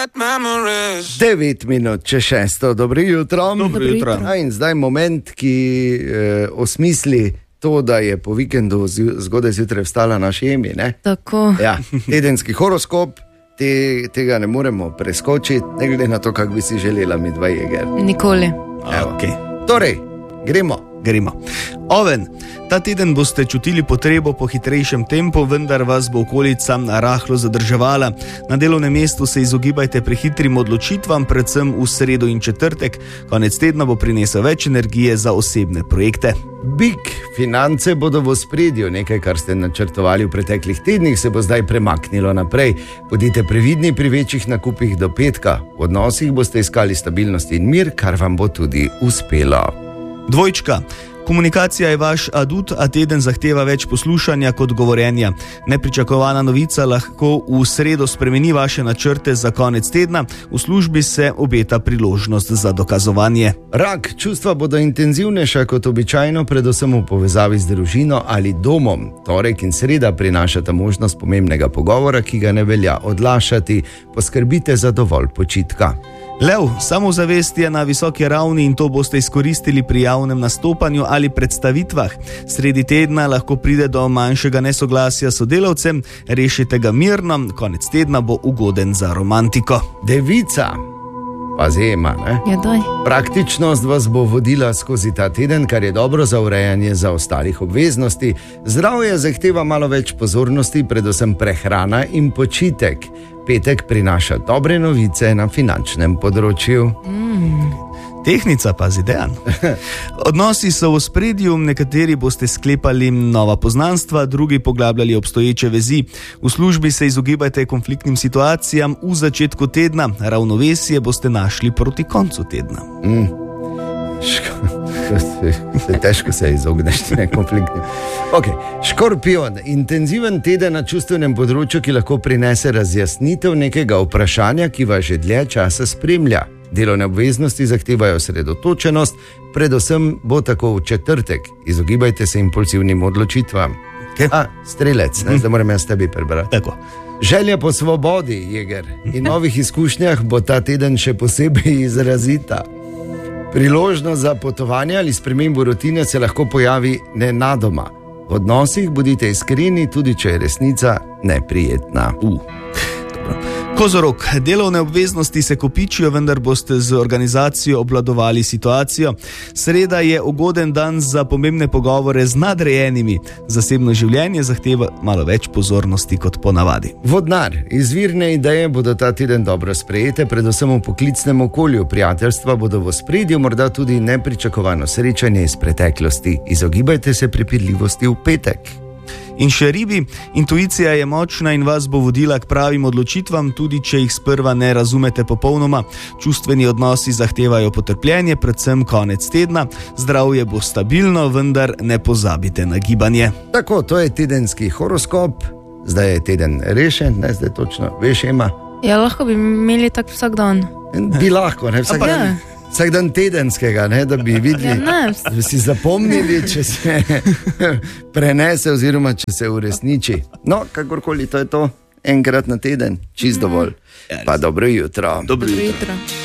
9 minut čez 6. Dobro jutro. Dobro jutro. In zdaj moment, ki osmisli to, da je po vikendu zgodaj zjutraj vstala naš Emi. Tako. Ja, tedenski horoskop, tega ne moremo preskočiti, ne glede na to, kako bi si želela mi dva Jeger. Nikoli. Okay. Torej, gremo. Oven, ta teden boste čutili potrebo po hitrejšem tempu, vendar vas bo okolica rahlo zadrževala. Na delovnem mestu se izogibajte prehitrim odločitvam, predvsem v sredo in četrtek. Konec tedna bo prinesel več energije za osebne projekte. Bik, finance bodo v ospredju, nekaj, kar ste načrtovali v preteklih tednih, se bo zdaj premaknilo naprej. Bodite previdni pri večjih nakupih do petka. V odnosih boste iskali stabilnost in mir, kar vam bo tudi uspelo. Dvojčka. Komunikacija je vaš adut, a teden zahteva več poslušanja kot govorjenja. Nepričakovana novica lahko v sredo spremeni vaše načrte za konec tedna. V službi se obeta priložnost za dokazovanje. Rak, čustva bodo intenzivnejša kot običajno, predvsem v povezavi z družino ali domom. Torek in sreda prinašata možnost pomembnega pogovora, ki ga ne velja odlašati. Poskrbite za dovolj počitka. Lev, samozavest je na visoki ravni in to boste izkoristili pri javnem nastopanju ali predstavitvah. Sredi tedna lahko pride do manjšega nesoglasja s sodelavcem, rešite ga mirno, konec tedna bo ugoden za romantiko. Devica, pa zema, ne? Ja, daj. Praktičnost vas bo vodila skozi ta teden, kar je dobro za urejanje zaostalih obveznosti. Zdravje zahteva malo več pozornosti, predvsem prehrana in počitek. Petek prinaša dobre novice na finančnem področju. Tehnica pa zidejan. Odnosi so v ospredju, nekateri boste sklepali nova poznanstva, drugi poglabljali obstoječe vezi. V službi se izogibajte konfliktnim situacijam v začetku tedna, ravnovesje boste našli proti koncu tedna. Težko se izogneš konfliktom. Okay. Škorpion, intenziven teden na čustvenem področju, ki lahko prinese razjasnitev nekega vprašanja, ki vas že dlje časa spremlja. Delovne obveznosti zahtevajo osredotočenost, predvsem bo tako v četrtek. Izogibajte se impulzivnim odločitvam. Strelec, zdaj moram jaz tebi prebrati. Tako. Želja po svobodi, Jeger, in novih izkušnjah bo ta teden še posebej izrazita. Priložnost za potovanje ali spremembo rutine se lahko pojavi nenadoma. V odnosih bodite iskreni, tudi če je resnica neprijetna. Kozorog, delovne obveznosti se kopičijo, vendar boste z organizacijo obvladovali situacijo. Sreda je ugoden dan za pomembne pogovore z nadrejenimi. Zasebno življenje zahteva malo več pozornosti kot ponavadi. Vodnar, izvirne ideje bodo ta teden dobro sprejete, predvsem v poklicnem okolju. Prijateljstva bodo v ospredju, morda tudi nepričakovano srečanje iz preteklosti. Izogibajte se prepirljivosti v petek. In še ribi, intuicija je močna in vas bo vodila k pravim odločitvam, tudi če jih sprva ne razumete popolnoma. Čustveni odnosi zahtevajo potrpljenje, predvsem konec tedna. Zdravje bo stabilno, vendar ne pozabite na gibanje. Tako, to je tedenski horoskop. Zdaj je teden rešen, ne zdaj točno, veš, Ema? Ja, lahko bi imeli tak vsak dan. Bi lahko, ne, vsak dan. Vsak dan tedenskega, ne, da bi videli, da bi si zapomnili, če se prenese oziroma če se uresniči. No, kakorkoli to je to, enkrat na teden, čist dovolj. Pa dobro jutro. Dobro jutro.